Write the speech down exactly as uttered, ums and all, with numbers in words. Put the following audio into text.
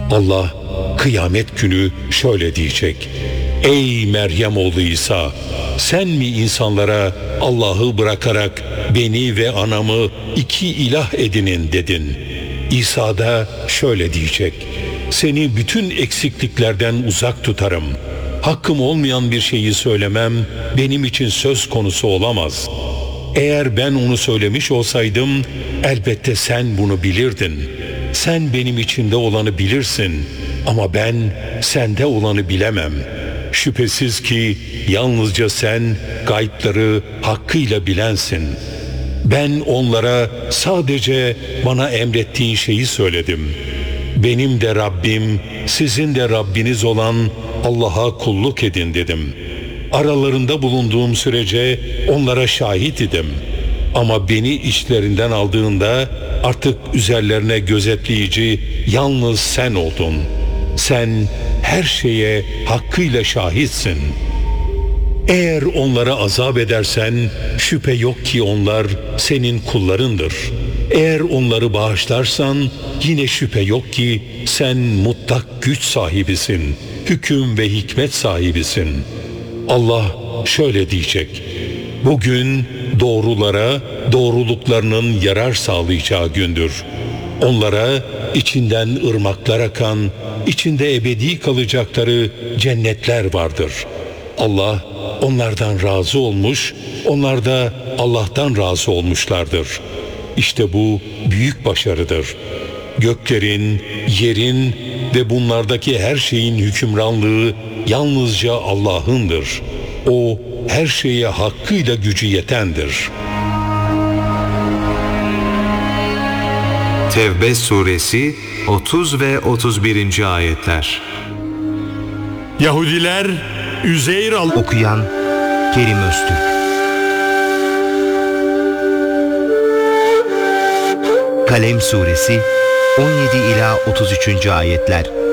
Allah kıyamet günü şöyle diyecek: Ey Meryem oğlu İsa, sen mi insanlara Allah'ı bırakarak beni ve anamı iki ilah edinin dedin? İsa da şöyle diyecek: seni bütün eksikliklerden uzak tutarım. Hakkım olmayan bir şeyi söylemem benim için söz konusu olamaz. Eğer ben onu söylemiş olsaydım elbette sen bunu bilirdin. Sen benim içinde olanı bilirsin ama ben sende olanı bilemem. Şüphesiz ki yalnızca sen gaybları hakkıyla bilensin. Ben onlara sadece bana emrettiğin şeyi söyledim. Benim de Rabbim, sizin de Rabbiniz olan Allah'a kulluk edin dedim. Aralarında bulunduğum sürece onlara şahit idim. Ama beni içlerinden aldığında artık üzerlerine gözetleyici yalnız sen oldun. Sen her şeye hakkıyla şahitsin. Eğer onlara azap edersen şüphe yok ki onlar senin kullarındır. Eğer onları bağışlarsan yine şüphe yok ki sen mutlak güç sahibisin, hüküm ve hikmet sahibisin. Allah şöyle diyecek: bugün doğrulara doğruluklarının yarar sağlayacağı gündür. Onlara içinden ırmaklar akan, içinde ebedi kalacakları cennetler vardır. Allah onlardan razı olmuş, onlar da Allah'tan razı olmuşlardır. İşte bu büyük başarıdır. Göklerin, yerin ve bunlardaki her şeyin hükümranlığı yalnızca Allah'ındır. O her şeye hakkıyla gücü yetendir. Tevbe suresi otuz ve otuz birinci ayetler. Yahudiler Üzeyr al Okuyan Kerim Öztürk. Kalem suresi on yedi ila otuz üçüncü ayetler.